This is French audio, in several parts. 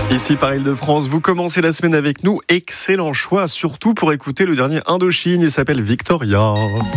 Ici par Île-de-France, vous commencez la semaine avec nous. Excellent choix, surtout pour écouter le dernier Indochine. Il s'appelle Victoria.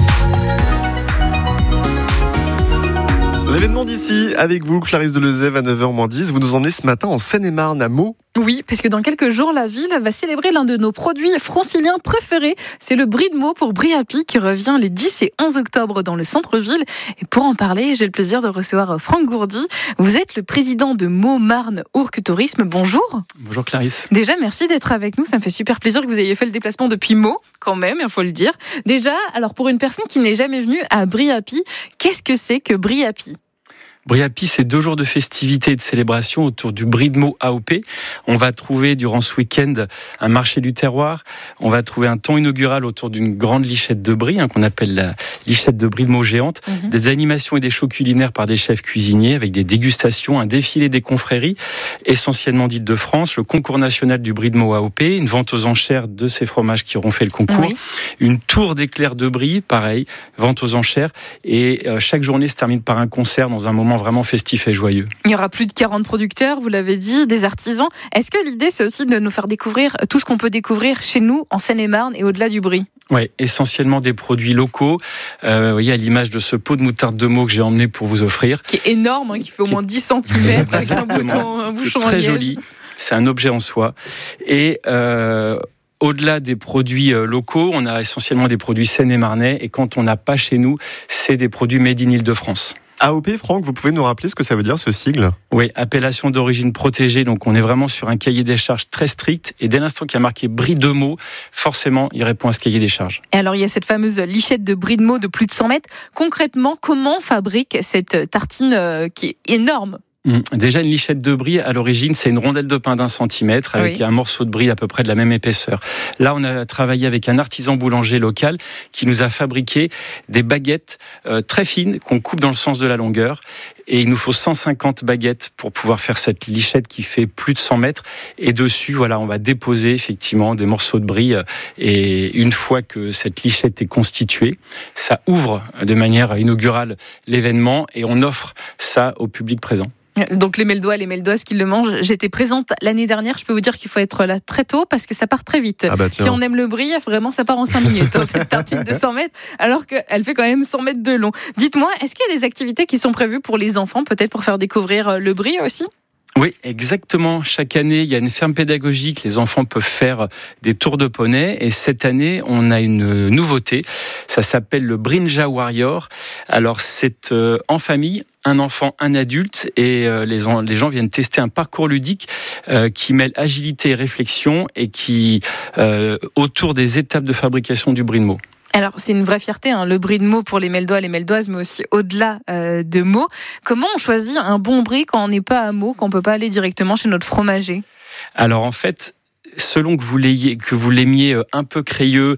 L'événement d'ici, avec vous, Clarisse Delezève à 9h-10. Vous nous emmenez ce matin en Seine-et-Marne, à Meaux. Oui, parce que dans quelques jours, la ville va célébrer l'un de nos produits franciliens préférés. C'est le brie de Meaux pour Brie Happy qui revient les 10 et 11 octobre dans le centre-ville. Et pour en parler, j'ai le plaisir de recevoir Franck Gourdy. Vous êtes le président de Meaux Marne Ourcq Tourisme. Bonjour. Bonjour Clarisse. Déjà, merci d'être avec nous. Ça me fait super plaisir que vous ayez fait le déplacement depuis Meaux, quand même, il faut le dire. Déjà, alors pour une personne qui n'est jamais venue à Brie Happy, qu'est-ce que c'est que Brie Happy ? Brie Happy, c'est 2 jours de festivités et de célébrations autour du brie de Meaux AOP. On va trouver durant ce week-end un marché du terroir. On va trouver un temps inaugural autour d'une grande lichette de brie, qu'on appelle la lichette de brie de Meaux géante. Des animations et des shows culinaires par des chefs cuisiniers avec des dégustations, un défilé des confréries, essentiellement d'Île-de-France, le concours national du brie de Meaux AOP, une vente aux enchères de ces fromages qui auront fait le concours, une tour d'éclairs de brie, pareil, vente aux enchères. Et chaque journée se termine par un concert dans un moment vraiment festif et joyeux. Il y aura plus de 40 producteurs, vous l'avez dit, des artisans. Est-ce que l'idée, c'est aussi de nous faire découvrir tout ce qu'on peut découvrir chez nous, en Seine-et-Marne et au-delà du brie ? Oui, essentiellement des produits locaux. Vous voyez, à l'image de ce pot de moutarde de Meaux que j'ai emmené pour vous offrir. Qui est énorme, qui fait au moins 10 cm, avec un bouchon très en liège. Joli. C'est un objet en soi. Et au-delà des produits locaux, on a essentiellement des produits seine-et-marnais. Et quand on n'a pas chez nous, c'est des produits made in Île-de-France. AOP, Franck, vous pouvez nous rappeler ce que ça veut dire, ce sigle ? Oui, appellation d'origine protégée. Donc, on est vraiment sur un cahier des charges très strict. Et dès l'instant qu'il y a marqué brie de Meaux, forcément, il répond à ce cahier des charges. Et alors, il y a cette fameuse lichette de brie de Meaux de plus de 100 mètres. Concrètement, comment on fabrique cette tartine qui est énorme ? Déjà, une lichette de brie, à l'origine, c'est une rondelle de pain d'1 centimètre avec un morceau de brie à peu près de la même épaisseur. Là, on a travaillé avec un artisan boulanger local qui nous a fabriqué des baguettes très fines qu'on coupe dans le sens de la longueur. Et il nous faut 150 baguettes pour pouvoir faire cette lichette qui fait plus de 100 mètres. Et dessus, on va déposer effectivement des morceaux de brie. Et une fois que cette lichette est constituée, ça ouvre de manière inaugurale l'événement et on offre ça au public présent. Donc les Meldois qui le mangent, j'étais présente l'année dernière, je peux vous dire qu'il faut être là très tôt parce que ça part très vite. Si on aime le brie, vraiment ça part en 5 minutes, cette tartine de 100 mètres, alors qu'elle fait quand même 100 mètres de long. Dites-moi, est-ce qu'il y a des activités qui sont prévues pour les enfants, peut-être pour faire découvrir le brie aussi ? Oui, exactement. Chaque année, il y a une ferme pédagogique. Les enfants peuvent faire des tours de poney. Et cette année, on a une nouveauté. Ça s'appelle le Brinja Warrior. Alors, c'est en famille, un enfant, un adulte. Et les gens viennent tester un parcours ludique qui mêle agilité et réflexion et qui autour des étapes de fabrication du brie de Meaux. Alors, c'est une vraie fierté, le brie de Meaux pour les Meldois, les Meldoises, mais aussi au-delà de Meaux. Comment on choisit un bon brie quand on n'est pas à Meaux, quand on ne peut pas aller directement chez notre fromager ? Alors, en fait, selon que vous l'aimiez un peu crayeux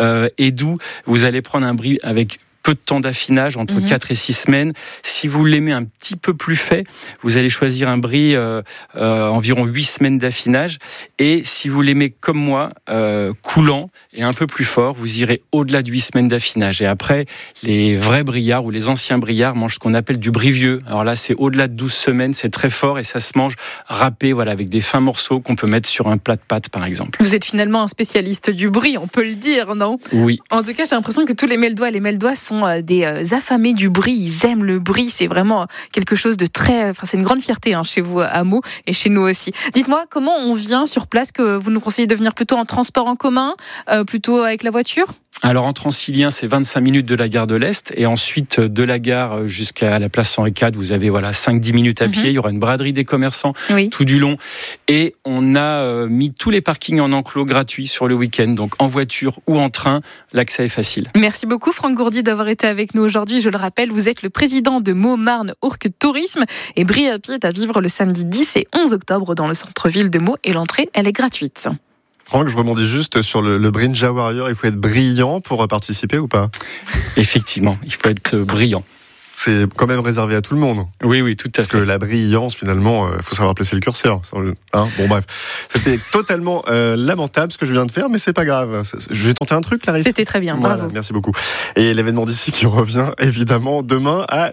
et doux, vous allez prendre un brie avec peu de temps d'affinage, entre 4 et 6 semaines. Si vous l'aimez un petit peu plus fait, vous allez choisir un brie environ 8 semaines d'affinage. Et si vous l'aimez comme moi, coulant et un peu plus fort, vous irez au-delà de 8 semaines d'affinage. Et après, les vrais briards ou les anciens briards mangent ce qu'on appelle du brie vieux. Alors là, c'est au-delà de 12 semaines, c'est très fort et ça se mange râpé, avec des fins morceaux qu'on peut mettre sur un plat de pâtes, par exemple. Vous êtes finalement un spécialiste du brie, on peut le dire, non ? Oui. En tout cas, j'ai l'impression que tous les Meldois sont des affamés du brie, ils aiment le brie, c'est vraiment quelque chose de très... c'est une grande fierté chez vous à Meaux et chez nous aussi. Dites-moi, comment on vient sur place, que vous nous conseillez de venir plutôt en transport en commun, plutôt avec la voiture ? Alors en Transilien, c'est 25 minutes de la gare de l'Est et ensuite de la gare jusqu'à la place Henri IV, vous avez 5-10 minutes à pied. Il y aura une braderie des commerçants tout du long et on a mis tous les parkings en enclos gratuits sur le week-end, donc en voiture ou en train, l'accès est facile. Merci beaucoup Franck Gourdy d'avoir été avec nous aujourd'hui. Je le rappelle, vous êtes le président de Meaux Marne Ourcq Tourisme et Brie Happy est à vivre le samedi 10 et 11 octobre dans le centre-ville de Meaux et l'entrée, elle est gratuite. Franck, je rebondis juste sur le Brinja Warrior. Il faut être brillant pour participer ou pas ? Effectivement, il faut être brillant. c'est quand même réservé à tout le monde. Oui, tout à fait. Parce que la brillance, finalement, faut savoir placer le curseur. Hein, bon, bref. C'était totalement lamentable ce que je viens de faire, mais c'est pas grave. Je vais tenter un truc, Clarisse. C'était très bien, bravo. Voilà, merci beaucoup. Et l'événement d'ici qui revient, évidemment, demain à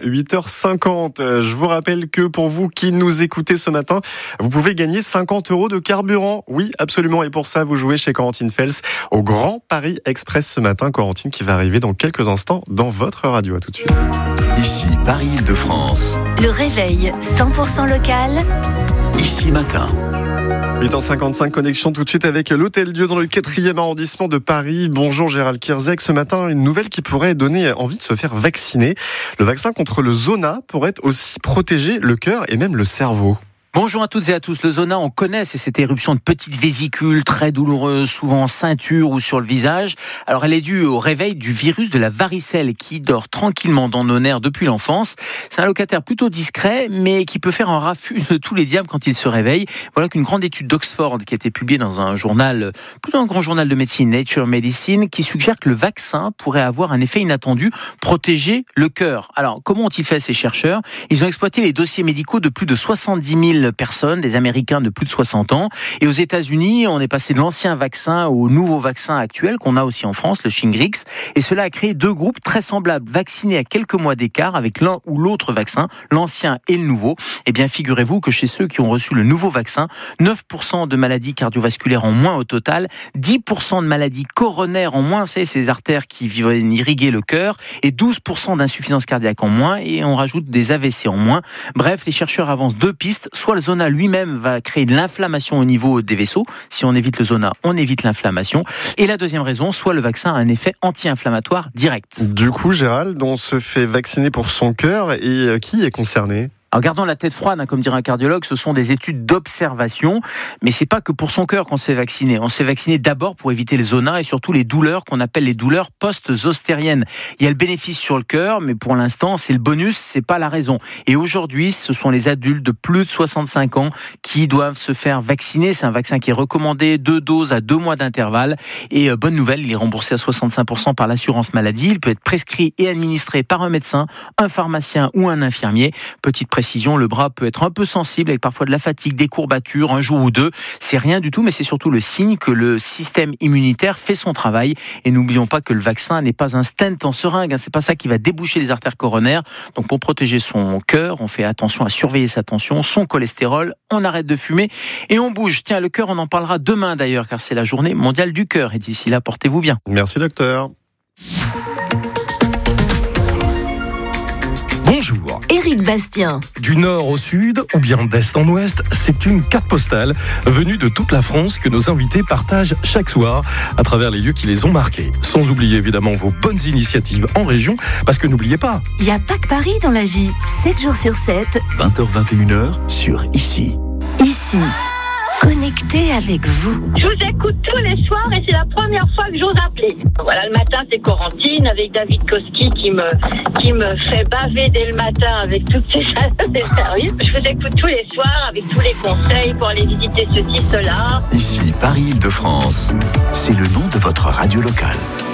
8h50. Je vous rappelle que pour vous qui nous écoutez ce matin, vous pouvez gagner 50 € de carburant. Oui, absolument. Et pour ça, vous jouez chez Corentine Fels au Grand Paris Express ce matin. Corentine qui va arriver dans quelques instants dans votre radio. À tout de suite. Ici, Paris-Île-de-France. Le réveil 100% local. Ici matin. 8h55, connexion tout de suite avec l'Hôtel-Dieu dans le 4e arrondissement de Paris. Bonjour Gérald Kierzek. Ce matin, une nouvelle qui pourrait donner envie de se faire vacciner. Le vaccin contre le zona pourrait aussi protéger le cœur et même le cerveau. Bonjour à toutes et à tous. Le zona, on connaît, c'est cette éruption de petites vésicules très douloureuses, souvent en ceinture ou sur le visage. Alors elle est due au réveil du virus de la varicelle qui dort tranquillement dans nos nerfs depuis l'enfance. C'est un locataire plutôt discret, mais qui peut faire un raffut de tous les diables quand il se réveille. Voilà qu'une grande étude d'Oxford qui a été publiée dans un journal, plutôt un grand journal de médecine, Nature Medicine, qui suggère que le vaccin pourrait avoir un effet inattendu, protéger le cœur. Alors comment ont-ils fait ces chercheurs ? Ils ont exploité les dossiers médicaux de plus de 70 000 personnes, des Américains de plus de 60 ans. Et aux États-Unis, on est passé de l'ancien vaccin au nouveau vaccin actuel qu'on a aussi en France, le Shingrix. Et cela a créé deux groupes très semblables, vaccinés à quelques mois d'écart avec l'un ou l'autre vaccin, l'ancien et le nouveau. Eh bien, figurez-vous que chez ceux qui ont reçu le nouveau vaccin, 9% de maladies cardiovasculaires en moins au total, 10% de maladies coronaires en moins, vous savez, ces artères qui viennent irriguer le cœur, et 12% d'insuffisance cardiaque en moins, et on rajoute des AVC en moins. Bref, les chercheurs avancent deux pistes. Soit le zona lui-même va créer de l'inflammation au niveau des vaisseaux. Si on évite le zona, on évite l'inflammation. Et la deuxième raison, soit le vaccin a un effet anti-inflammatoire direct. Du coup, Gérald, on se fait vacciner pour son cœur et qui est concerné ? Alors gardons la tête froide, comme dirait un cardiologue, ce sont des études d'observation, mais c'est pas que pour son cœur qu'on se fait vacciner. On se fait vacciner d'abord pour éviter le zona et surtout les douleurs qu'on appelle les douleurs post-zostériennes. Il y a le bénéfice sur le cœur, mais pour l'instant, c'est le bonus, c'est pas la raison. Et aujourd'hui, ce sont les adultes de plus de 65 ans qui doivent se faire vacciner. C'est un vaccin qui est recommandé, 2 doses à 2 mois d'intervalle. Et bonne nouvelle, il est remboursé à 65% par l'assurance maladie. Il peut être prescrit et administré par un médecin, un pharmacien ou un infirmier. Petite précision, le bras peut être un peu sensible avec parfois de la fatigue, des courbatures, un jour ou deux. C'est rien du tout, mais c'est surtout le signe que le système immunitaire fait son travail. Et n'oublions pas que le vaccin n'est pas un stent en seringue. C'est pas ça qui va déboucher les artères coronaires. Donc pour protéger son cœur, on fait attention à surveiller sa tension, son cholestérol, on arrête de fumer et on bouge. Tiens, le cœur, on en parlera demain d'ailleurs, car c'est la journée mondiale du cœur. Et d'ici là, portez-vous bien. Merci docteur. Bonjour. Éric Bastien. Du nord au sud, ou bien d'est en ouest, c'est une carte postale venue de toute la France que nos invités partagent chaque soir à travers les lieux qui les ont marqués. Sans oublier évidemment vos bonnes initiatives en région, parce que n'oubliez pas, Il n'y a pas que Paris dans la vie. 7 jours sur 7. 20h-21h sur Ici. Ici. Connecté avec vous. Je vous écoute tous les soirs et c'est la première fois que j'ose appeler. Voilà, le matin, c'est Corentine avec David Koski qui me fait baver dès le matin avec toutes ses services. Je vous écoute tous les soirs avec tous les conseils pour aller visiter ceci, cela. Ici, Paris-Île-de-France. C'est le nom de votre radio locale.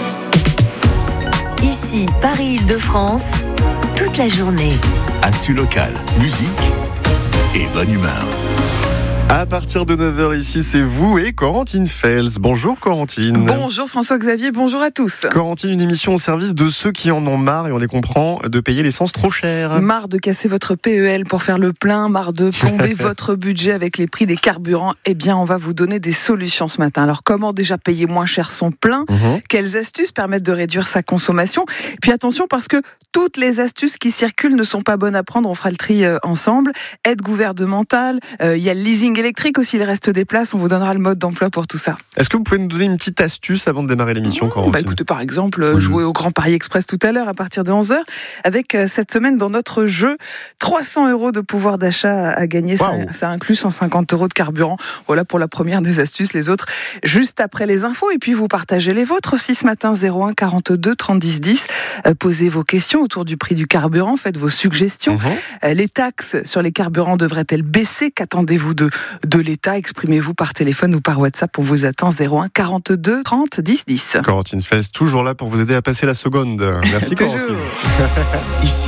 Ici, Paris-Île-de-France. Toute la journée. Actu locale, musique et bonne humeur. À partir de 9h ici, c'est vous et Corentine Fels. Bonjour Corentine. Bonjour François-Xavier, bonjour à tous. Corentine, une émission au service de ceux qui en ont marre, et on les comprend, de payer l'essence trop cher. Marre de casser votre PEL pour faire le plein, marre de plomber votre budget avec les prix des carburants. Eh bien, on va vous donner des solutions ce matin. Alors, comment déjà payer moins cher son plein ? Quelles astuces permettent de réduire sa consommation ? Puis attention, parce que toutes les astuces qui circulent ne sont pas bonnes à prendre. On fera le tri ensemble. Aide gouvernementale, il y a le leasing électrique aussi, il reste des places. On vous donnera le mode d'emploi pour tout ça. Est-ce que vous pouvez nous donner une petite astuce avant de démarrer l'émission, Corentine ? Écoutez, par exemple, jouer au Grand Paris Express tout à l'heure à partir de 11h, avec cette semaine dans notre jeu 300 € de pouvoir d'achat à gagner. Wow. Ça inclut 150 € de carburant. Voilà pour la première des astuces. Les autres, juste après les infos. Et puis vous partagez les vôtres aussi ce matin, 01 42 30 10 10. Posez vos questions autour du prix du carburant. Faites vos suggestions. Les taxes sur les carburants devraient-elles baisser ? Qu'attendez-vous de de l'État. Exprimez-vous par téléphone ou par WhatsApp. On vous attend 01 42 30 10 10. Corentine Feltz, toujours là pour vous aider à passer la seconde. Merci Corentine. Ici,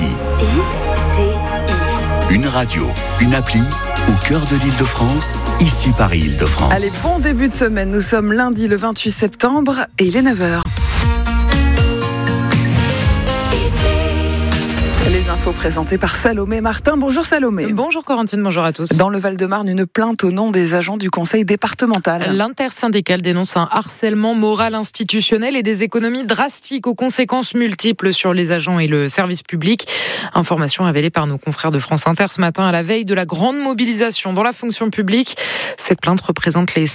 une radio, une appli au cœur de l'Île-de-France, ici Paris Île-de-France. Allez, bon début de semaine. Nous sommes lundi le 28 septembre et il est 9h. Les infos présentées par Salomé Martin. Bonjour Salomé. Bonjour Corentine, bonjour à tous. Dans le Val-de-Marne, une plainte au nom des agents du conseil départemental. L'intersyndicale dénonce un harcèlement moral institutionnel et des économies drastiques aux conséquences multiples sur les agents et le service public. Information révélée par nos confrères de France Inter ce matin à la veille de la grande mobilisation dans la fonction publique. Cette plainte représente les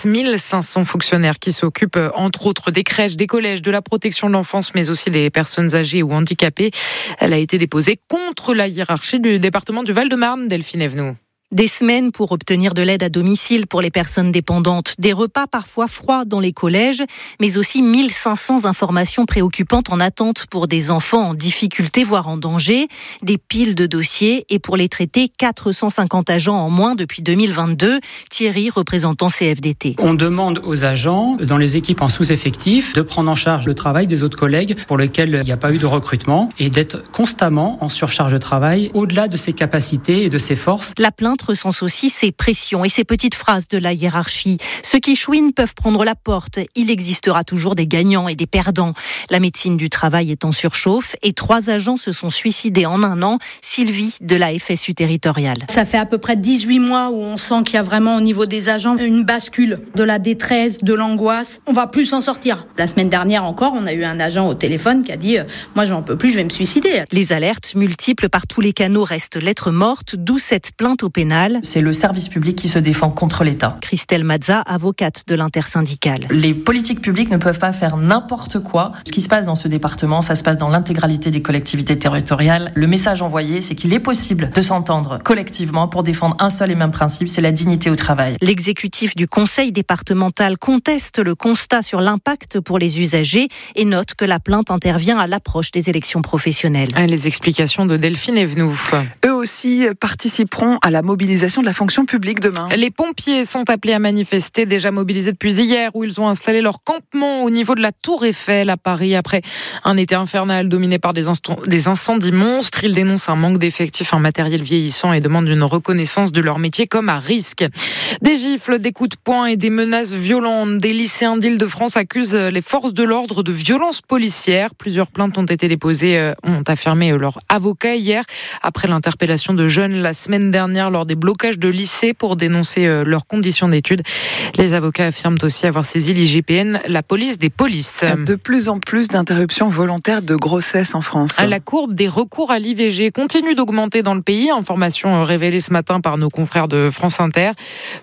7500 fonctionnaires qui s'occupent entre autres des crèches, des collèges, de la protection de l'enfance, mais aussi des personnes âgées ou handicapées. Elle a été déposée contre la hiérarchie du département du Val-de-Marne, Delphine Evenou. Des semaines pour obtenir de l'aide à domicile pour les personnes dépendantes, des repas parfois froids dans les collèges, mais aussi 1500 informations préoccupantes en attente pour des enfants en difficulté, voire en danger, des piles de dossiers et pour les traiter, 450 agents en moins depuis 2022. Thierry, représentant CFDT. On demande aux agents, dans les équipes en sous-effectif, de prendre en charge le travail des autres collègues pour lesquels il n'y a pas eu de recrutement et d'être constamment en surcharge de travail au-delà de ses capacités et de ses forces. La plainte recense aussi ces pressions et ces petites phrases de la hiérarchie. Ceux qui chouinent peuvent prendre la porte. Il existera toujours des gagnants et des perdants. La médecine du travail est en surchauffe et 3 agents se sont suicidés en un an. Sylvie de la FSU territoriale. Ça fait à peu près 18 mois où on sent qu'il y a vraiment au niveau des agents une bascule de la détresse, de l'angoisse. On va plus s'en sortir. La semaine dernière encore, on a eu un agent au téléphone qui a dit « Moi j'en peux plus, je vais me suicider ». Les alertes multiples par tous les canaux restent lettre morte, d'où cette plainte au pénal. C'est le service public qui se défend contre l'État. Christelle Mazza, avocate de l'intersyndicale. Les politiques publiques ne peuvent pas faire n'importe quoi. Ce qui se passe dans ce département, ça se passe dans l'intégralité des collectivités territoriales. Le message envoyé, c'est qu'il est possible de s'entendre collectivement pour défendre un seul et même principe, c'est la dignité au travail. L'exécutif du conseil départemental conteste le constat sur l'impact pour les usagers et note que la plainte intervient à l'approche des élections professionnelles. Les explications de Delphine Evenou. Eux aussi participeront à la mobilisation de la fonction publique demain. Les pompiers sont appelés à manifester, déjà mobilisés depuis hier, où ils ont installé leur campement au niveau de la Tour Eiffel à Paris après un été infernal dominé par des incendies monstres. Ils dénoncent un manque d'effectifs, un matériel vieillissant et demandent une reconnaissance de leur métier comme à risque. Des gifles, des coups de poing et des menaces violentes. Des lycéens d'Île-de-France accusent les forces de l'ordre de violences policières. Plusieurs plaintes ont été déposées, ont affirmé leur avocat hier, après l'interpellation de jeunes la semaine dernière lors des blocages de lycées pour dénoncer leurs conditions d'études. Les avocats affirment aussi avoir saisi l'IGPN, la police des polices. De plus en plus d'interruptions volontaires de grossesse en France. La courbe des recours à l'IVG continue d'augmenter dans le pays. Information révélée ce matin par nos confrères de France Inter.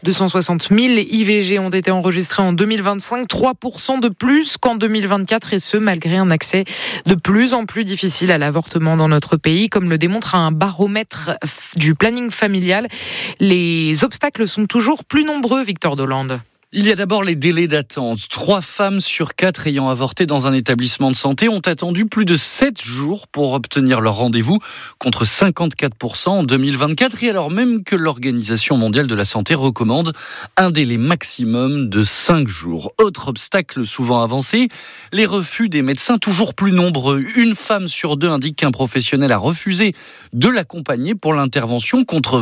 260 000 IVG ont été enregistrés en 2025, 3% de plus qu'en 2024, et ce malgré un accès de plus en plus difficile à l'avortement dans notre pays, comme le démontre un baromètre du planning familial. Les obstacles sont toujours plus nombreux, Victor Dolande. Il y a d'abord les délais d'attente. 3 femmes sur 4 ayant avorté dans un établissement de santé ont attendu plus de 7 jours pour obtenir leur rendez-vous, contre 54% en 2024, et alors même que l'Organisation mondiale de la santé recommande un délai maximum de 5 jours. Autre obstacle souvent avancé, les refus des médecins toujours plus nombreux. 1 femme sur 2 indique qu'un professionnel a refusé de l'accompagner pour l'intervention, contre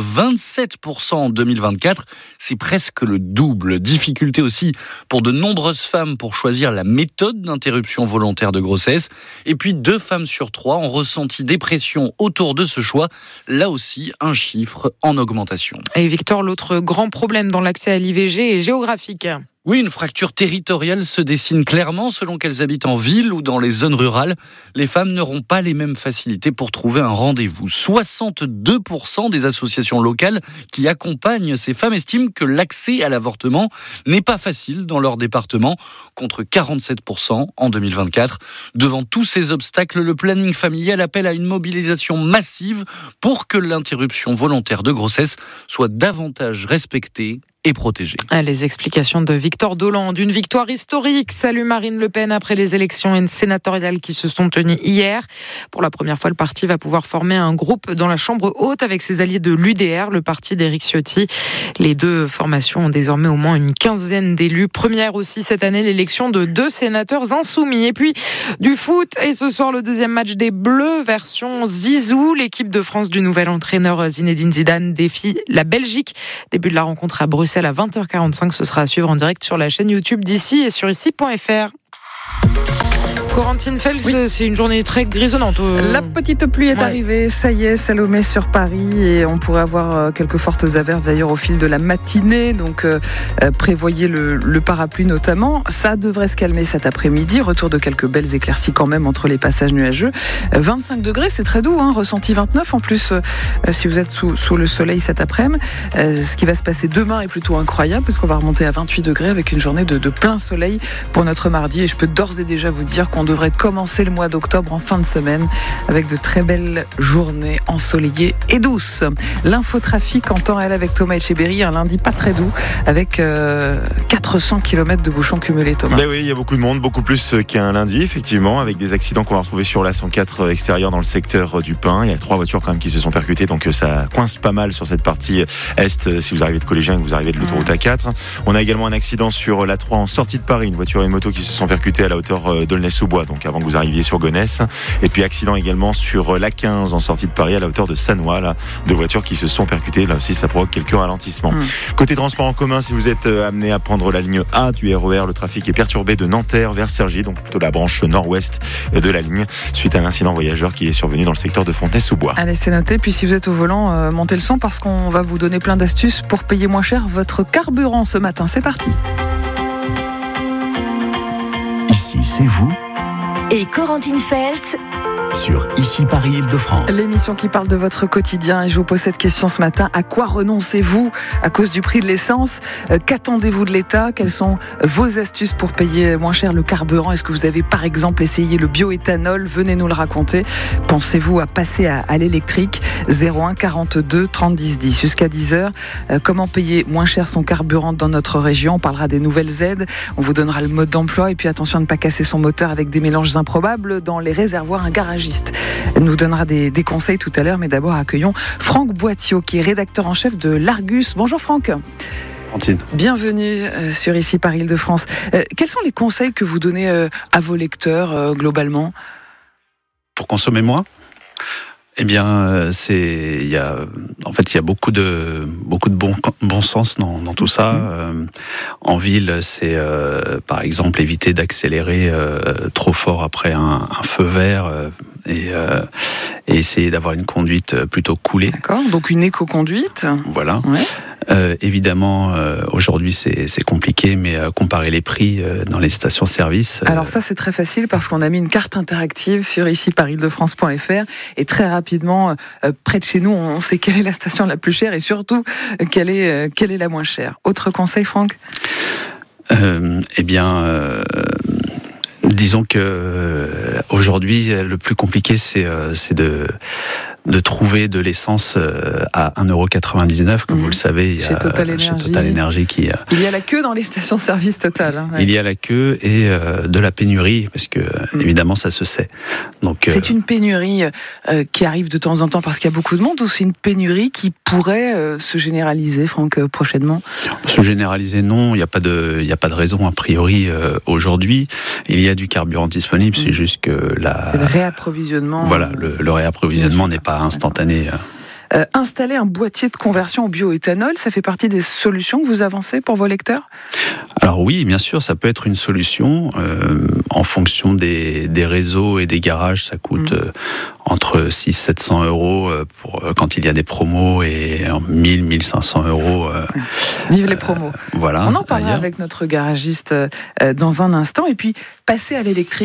27% en 2024. C'est presque le double. Difficulté aussi pour de nombreuses femmes pour choisir la méthode d'interruption volontaire de grossesse. Et puis 2 femmes sur 3 ont ressenti des pressions autour de ce choix. Là aussi, un chiffre en augmentation. Et Victor, l'autre grand problème dans l'accès à l'IVG est géographique. Oui, une fracture territoriale se dessine clairement selon qu'elles habitent en ville ou dans les zones rurales. Les femmes n'auront pas les mêmes facilités pour trouver un rendez-vous. 62% des associations locales qui accompagnent ces femmes estiment que l'accès à l'avortement n'est pas facile dans leur département, contre 47% en 2024. Devant tous ces obstacles, le planning familial appelle à une mobilisation massive pour que l'interruption volontaire de grossesse soit davantage respectée et protégés. Les explications de Victor Dolland. Une victoire historique. Salut Marine Le Pen après les élections sénatoriales qui se sont tenues hier. Pour la première fois, le parti va pouvoir former un groupe dans la Chambre haute avec ses alliés de l'UDR, le parti d'Éric Ciotti. Les deux formations ont désormais au moins une quinzaine d'élus. Première aussi cette année, l'élection de 2 sénateurs insoumis. Et puis du foot. Et ce soir, le deuxième match des Bleus, version Zizou. L'équipe de France du nouvel entraîneur Zinedine Zidane défie la Belgique. Début de la rencontre à Bruxelles à 20h45. Ce sera à suivre en direct sur la chaîne YouTube d'ici et sur ici.fr. Corentine Fels, oui. C'est une journée très grisonnante. La petite pluie est arrivée, ça y est, Salomé sur Paris, et on pourrait avoir quelques fortes averses d'ailleurs au fil de la matinée, donc prévoyez le parapluie notamment. Ça devrait se calmer cet après-midi, retour de quelques belles éclaircies quand même entre les passages nuageux. 25 degrés, c'est très doux, ressenti 29 en plus si vous êtes sous le soleil cet après-midi. Ce qui va se passer demain est plutôt incroyable parce qu'on va remonter à 28 degrés avec une journée de plein soleil pour notre mardi, et je peux d'ores et déjà vous dire qu'on devrait commencer le mois d'octobre en fin de semaine avec de très belles journées ensoleillées et douces. L'infotrafic en temps réel avec Thomas Etcheberry, un lundi pas très doux avec 400 km de bouchons cumulés, Thomas. Ben oui, il y a beaucoup de monde, beaucoup plus qu'un lundi effectivement, avec des accidents qu'on va retrouver sur la 104 extérieure dans le secteur du Pin. Il y a 3 voitures quand même qui se sont percutées, donc ça coince pas mal sur cette partie est si vous arrivez de Collégien et que vous arrivez de l'autoroute A4. On a également un accident sur la 3 en sortie de Paris, une voiture et une moto qui se sont percutées à la hauteur d'Aulnay-sous-Bois, donc avant que vous arriviez sur Gonesse. Et puis accident également sur l'A15 en sortie de Paris à la hauteur de Sannois, là, 2 voitures qui se sont percutées. Là aussi, ça provoque quelques ralentissements. Côté transport en commun, si vous êtes amené à prendre la ligne A du RER, le trafic est perturbé de Nanterre vers Cergy, donc plutôt la branche nord-ouest de la ligne, suite à un incident voyageur qui est survenu dans le secteur de Fontenay-sous-Bois. Allez, c'est noté. Puis si vous êtes au volant, montez le son parce qu'on va vous donner plein d'astuces pour payer moins cher votre carburant ce matin. C'est parti. Ici, c'est vous. Et Corentine Feltz sur Ici Paris Île-de-France. L'émission qui parle de votre quotidien, et je vous pose cette question ce matin: à quoi renoncez-vous à cause du prix de l'essence? Qu'attendez-vous de l'État? Quelles sont vos astuces pour payer moins cher le carburant? Est-ce que vous avez par exemple essayé le bioéthanol? Venez nous le raconter. Pensez-vous à passer à l'électrique? 01 42 30 10 10 jusqu'à 10h. Comment payer moins cher son carburant dans notre région? On parlera des nouvelles aides, on vous donnera le mode d'emploi, et puis attention à ne pas casser son moteur avec des mélanges improbables dans les réservoirs. Un garagiste nous donnera des conseils tout à l'heure, mais d'abord accueillons Franck Boitiot qui est rédacteur en chef de l'Argus. Bonjour Franck. Bienvenue sur Ici Paris Île-de-France. Quels sont les conseils que vous donnez à vos lecteurs globalement? Pour consommer moins? Eh bien, il y a beaucoup de bon sens dans tout ça. En ville, c'est par exemple éviter d'accélérer trop fort après un feu vert et essayer d'avoir une conduite plutôt coolée. D'accord. Donc une éco-conduite. Voilà. Ouais. Évidemment, aujourd'hui c'est compliqué, mais comparer les prix dans les stations-service. Alors ça c'est très facile parce qu'on a mis une carte interactive sur ici-paris-de-france.fr et très rapidement, près de chez nous, on sait quelle est la station la plus chère et surtout quelle est la moins chère. Autre conseil, Franck? Disons que aujourd'hui le plus compliqué c'est de trouver de l'essence à 1,99 €, comme vous le savez, il y a chez Total Énergie qui... Il y a la queue dans les stations-service Total. Hein, ouais. Il y a la queue et de la pénurie, parce que évidemment ça se sait. Donc, c'est une pénurie qui arrive de temps en temps parce qu'il y a beaucoup de monde, ou c'est une pénurie qui pourrait se généraliser, Franck, prochainement? Se généraliser, non, il n'y a pas de raison a priori aujourd'hui. Il y a du carburant disponible, c'est juste que c'est le réapprovisionnement. Voilà, le réapprovisionnement n'est pas instantané. Installer un boîtier de conversion au bioéthanol, ça fait partie des solutions que vous avancez pour vos lecteurs? Alors oui, bien sûr, ça peut être une solution. En fonction des réseaux et des garages, ça coûte entre 600-700 € pour quand il y a des promos, et 1000-1500 €. Vive les promos. Voilà. On en parlera avec notre garagiste dans un instant. Et puis, passer à l'électrique,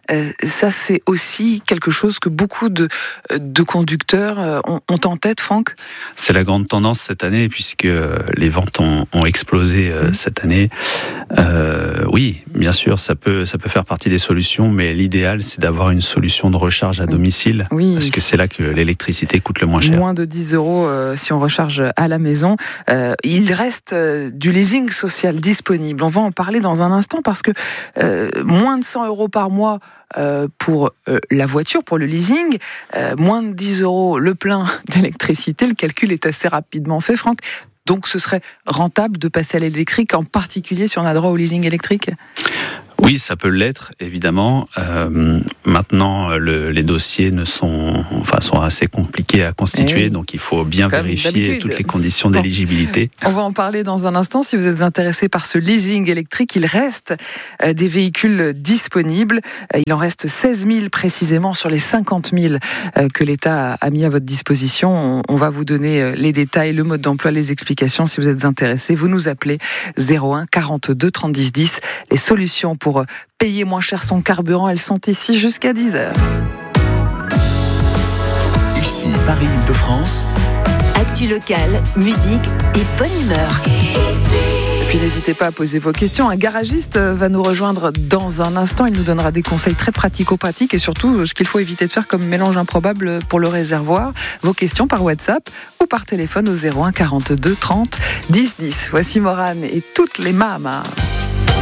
Ça, c'est aussi quelque chose que beaucoup de conducteurs ont en tête, Franck. C'est la grande tendance cette année, puisque les ventes ont explosé cette année. Oui, bien sûr, ça peut faire partie des solutions, mais l'idéal, c'est d'avoir une solution de recharge à domicile, parce que c'est là que l'électricité coûte le moins cher. Moins de 10 € si on recharge à la maison. Il reste du leasing social disponible. On va en parler dans un instant, parce que moins de 100 € par mois pour la voiture, pour le leasing, moins de 10 € le plein d'électricité, le calcul est assez rapidement fait, Franck. Donc ce serait rentable de passer à l'électrique, en particulier si on a droit au leasing électrique ? Oui, ça peut l'être, évidemment. Maintenant, les dossiers sont assez compliqués à constituer, donc il faut bien vérifier toutes les conditions d'éligibilité. On va en parler dans un instant. Si vous êtes intéressé par ce leasing électrique, il reste des véhicules disponibles. Il en reste 16 000 précisément sur les 50 000 que l'État a mis à votre disposition. On va vous donner les détails, le mode d'emploi, les explications. Si vous êtes intéressé, vous nous appelez 01 42 30 10 10. Les solutions pour payer moins cher son carburant, elles sont ici jusqu'à 10h. Ici, Paris-Île-de-France. Actu locale, musique et bonne humeur. Et puis n'hésitez pas à poser vos questions. Un garagiste va nous rejoindre dans un instant. Il nous donnera des conseils très pratico-pratiques et surtout ce qu'il faut éviter de faire comme mélange improbable pour le réservoir. Vos questions par WhatsApp ou par téléphone au 01 42 30 10 10. Voici Morane et toutes les mamas.